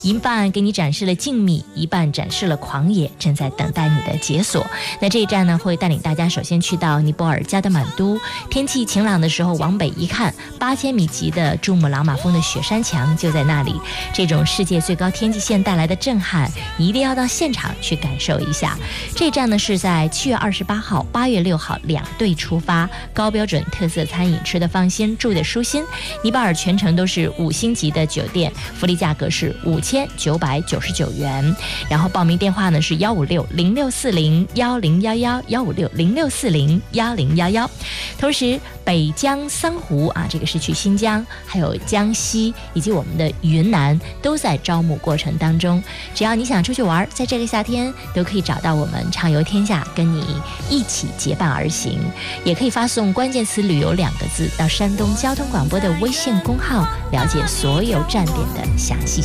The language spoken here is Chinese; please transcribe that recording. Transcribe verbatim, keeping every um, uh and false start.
一半给你展示了静谧，一半展示了狂野，正在等待你的解锁。那这一站呢，会带领大家首先去到尼泊尔加德满都，天气晴朗的时候往北一看，八千米级的珠穆朗玛峰的雪山墙就在那里。这种世界最高天际线带来的震撼，一定要到现场去感受一下。这一站呢是在七月二十八号、八月六号两队出发，高标准特色餐饮，吃得放心，住得舒心。尼泊尔全程都是五星级的酒店，福利价格是五千九百九十九元。然后报名电话呢是幺五六零六四零幺零幺幺幺五六零六四零幺零幺幺。同时，北疆桑湖啊，这个是去新疆，还有江西以及我们的云南都在招募过程当中。只要你想出去玩，在这个夏天都可以找到我们畅游天下，跟你一起结伴而行。也可以发送关键词旅游两个字到山东交通广播的微信公号，了解所有站点的详细